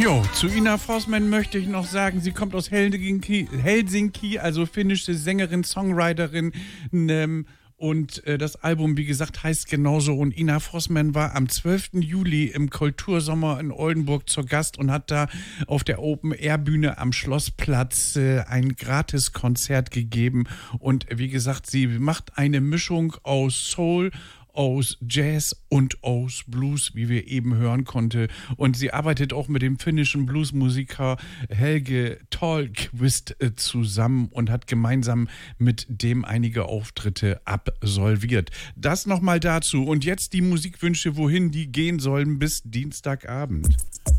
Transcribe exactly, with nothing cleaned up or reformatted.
Jo, zu Ina Forsman möchte ich noch sagen, sie kommt aus Helsinki, Helsinki also finnische Sängerin, Songwriterin, ähm, und äh, das Album, wie gesagt, heißt genauso. Und Ina Forsman war am zwölften Juli im Kultursommer in Oldenburg zu Gast und hat da auf der Open-Air-Bühne am Schlossplatz äh, ein Gratiskonzert gegeben. Und wie gesagt, sie macht eine Mischung aus Soul, aus Jazz und aus Blues, wie wir eben hören konnten. Und sie arbeitet auch mit dem finnischen Bluesmusiker Helge Tallqvist zusammen und hat gemeinsam mit dem einige Auftritte absolviert. Das nochmal dazu. Und jetzt die Musikwünsche, wohin die gehen sollen bis Dienstagabend.